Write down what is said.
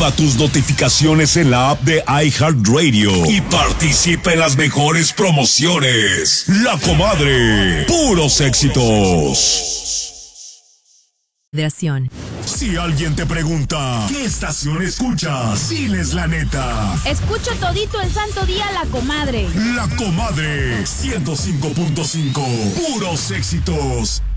Activa tus notificaciones en la app de iHeartRadio y participa en las mejores promociones. La Comadre, puros éxitos. Si alguien te pregunta, ¿qué estación escuchas? Diles la neta. Escucho todito el santo día La Comadre. La Comadre, 105.5, puros éxitos.